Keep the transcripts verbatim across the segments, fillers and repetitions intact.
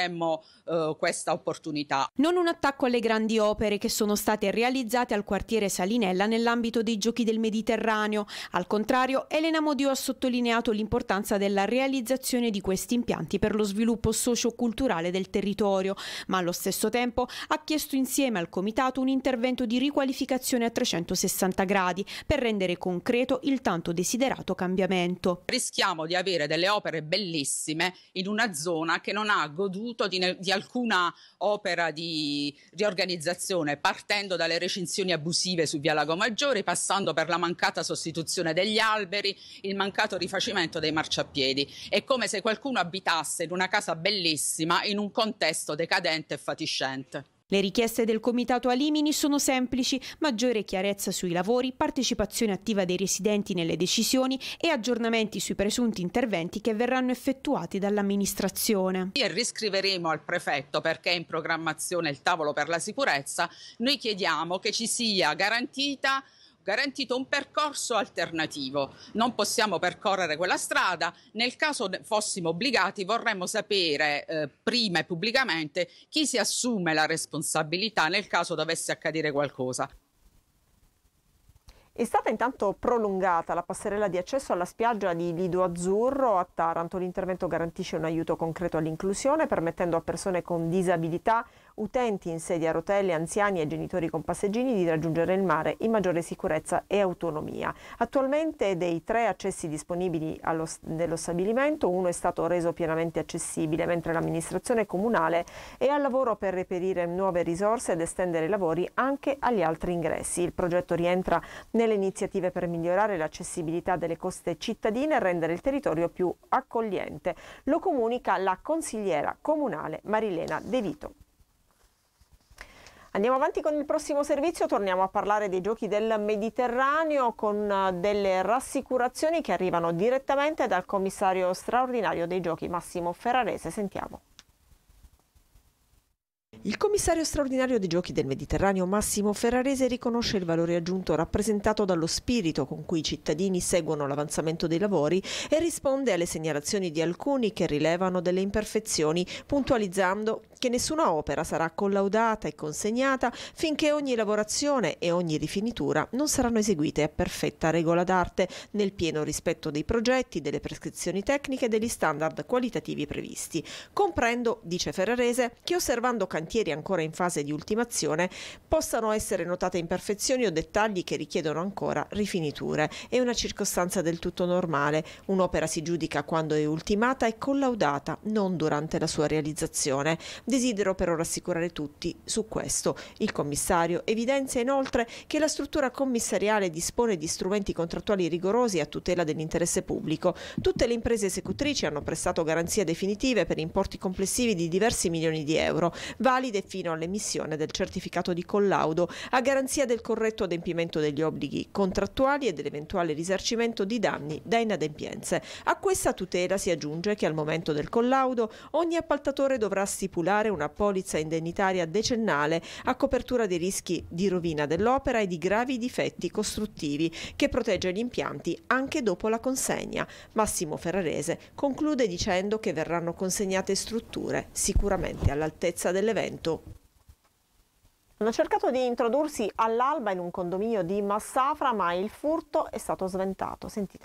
coglieremmo eh, questa opportunità. Non un attacco alle grandi opere che sono state realizzate al quartiere Salinella nell'ambito dei Giochi del Mediterraneo. Al contrario, Elena Modio ha sottolineato l'importanza della realizzazione di questi impianti per lo sviluppo socio-culturale del territorio, ma allo stesso tempo ha chiesto insieme al Comitato un intervento di riqualificazione a trecentosessanta gradi per rendere concreto il tanto desiderato cambiamento. Rischiamo di avere delle opere bellissime in una zona che non ha goduto di, ne- di alcuna opera di riorganizzazione, partendo dalle recinzioni abusive su Via Lago Maggiore, passando per la mancata sostituzione degli alberi, il mancato rifacimento dei marciapiedi. È come se qualcuno abitasse in una casa bellissima in un contesto decadente e fatiscente. Le richieste del Comitato Alimini sono semplici: maggiore chiarezza sui lavori, partecipazione attiva dei residenti nelle decisioni e aggiornamenti sui presunti interventi che verranno effettuati dall'amministrazione. E riscriveremo al prefetto, perché è in programmazione il tavolo per la sicurezza. Noi chiediamo che ci sia garantita garantito un percorso alternativo. Non possiamo percorrere quella strada. Nel caso fossimo obbligati, vorremmo sapere eh, prima e pubblicamente chi si assume la responsabilità nel caso dovesse accadere qualcosa. È stata intanto prolungata la passerella di accesso alla spiaggia di Lido Azzurro a Taranto. L'intervento garantisce un aiuto concreto all'inclusione, permettendo a persone con disabilità, utenti in sedia a rotelle, anziani e genitori con passeggini di raggiungere il mare in maggiore sicurezza e autonomia. Attualmente dei tre accessi disponibili allo, nello stabilimento, uno è stato reso pienamente accessibile, mentre l'amministrazione comunale è al lavoro per reperire nuove risorse ed estendere i lavori anche agli altri ingressi. Il progetto rientra nelle iniziative per migliorare l'accessibilità delle coste cittadine e rendere il territorio più accogliente. Lo comunica la consigliera comunale Marilena De Vito. Andiamo avanti con il prossimo servizio, torniamo a parlare dei Giochi del Mediterraneo con delle rassicurazioni che arrivano direttamente dal commissario straordinario dei Giochi Massimo Ferrarese. Sentiamo. Il commissario straordinario dei Giochi del Mediterraneo Massimo Ferrarese riconosce il valore aggiunto rappresentato dallo spirito con cui i cittadini seguono l'avanzamento dei lavori e risponde alle segnalazioni di alcuni che rilevano delle imperfezioni, puntualizzando che nessuna opera sarà collaudata e consegnata finché ogni lavorazione e ogni rifinitura non saranno eseguite a perfetta regola d'arte, nel pieno rispetto dei progetti, delle prescrizioni tecniche e degli standard qualitativi previsti. Comprendo, dice Ferrarese, che osservando cantieri ancora in fase di ultimazione possano essere notate imperfezioni o dettagli che richiedono ancora rifiniture. È una circostanza del tutto normale. Un'opera si giudica quando è ultimata e collaudata, non durante la sua realizzazione. Desidero però rassicurare tutti su questo. Il commissario evidenzia inoltre che la struttura commissariale dispone di strumenti contrattuali rigorosi a tutela dell'interesse pubblico. Tutte le imprese esecutrici hanno prestato garanzie definitive per importi complessivi di diversi milioni di euro, valide fino all'emissione del certificato di collaudo, a garanzia del corretto adempimento degli obblighi contrattuali e dell'eventuale risarcimento di danni da inadempienze. A questa tutela si aggiunge che al momento del collaudo ogni appaltatore dovrà stipulare una polizza indennitaria decennale a copertura dei rischi di rovina dell'opera e di gravi difetti costruttivi, che protegge gli impianti anche dopo la consegna. Massimo Ferrarese conclude dicendo che verranno consegnate strutture sicuramente all'altezza dell'evento. Hanno cercato di introdursi all'alba in un condominio di Massafra, ma il furto è stato sventato. Sentite.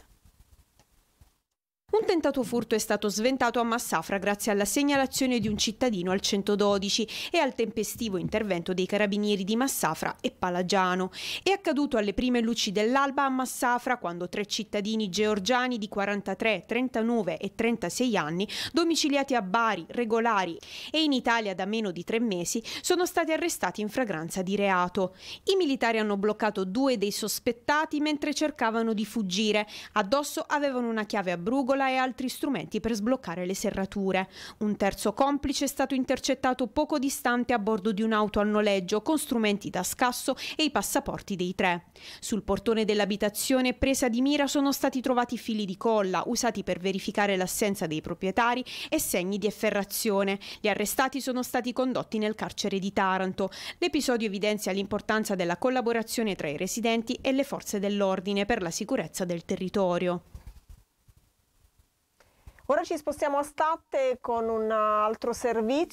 Un tentato furto è stato sventato a Massafra grazie alla segnalazione di un cittadino al centododici e al tempestivo intervento dei carabinieri di Massafra e Palagiano. È accaduto alle prime luci dell'alba a Massafra quando tre cittadini georgiani di quarantatré, trentanove e trentasei anni, domiciliati a Bari, regolari e in Italia da meno di tre mesi, sono stati arrestati in fragranza di reato. I militari hanno bloccato due dei sospettati mentre cercavano di fuggire. Addosso avevano una chiave a brugola e altri strumenti per sbloccare le serrature. Un terzo complice è stato intercettato poco distante a bordo di un'auto al noleggio con strumenti da scasso e i passaporti dei tre. Sul portone dell'abitazione presa di mira sono stati trovati fili di colla usati per verificare l'assenza dei proprietari e segni di efferrazione. Gli arrestati sono stati condotti nel carcere di Taranto. L'episodio evidenzia l'importanza della collaborazione tra i residenti e le forze dell'ordine per la sicurezza del territorio. Ora ci spostiamo a Statte con un altro servizio.